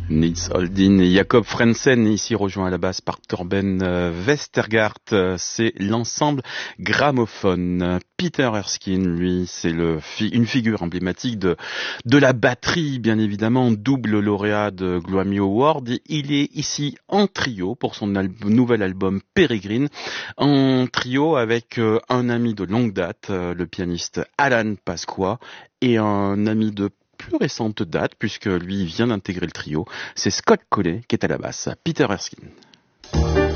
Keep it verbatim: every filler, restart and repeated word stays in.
Nils Holdin et Jakob Frentzen, ici rejoint à la basse par Torben Westergaard. C'est l'ensemble gramophone. Peter Erskine, lui, c'est le fi- une figure emblématique de de la batterie, bien évidemment, double lauréat de Grammy Award. Il est ici en trio pour son al- nouvel album Peregrine, en trio avec euh, un ami de longue date, euh, le pianiste Alan Pasqua, et un ami de plus récente date, puisque lui vient d'intégrer le trio, c'est Scott Colley qui est à la basse. Peter Erskine.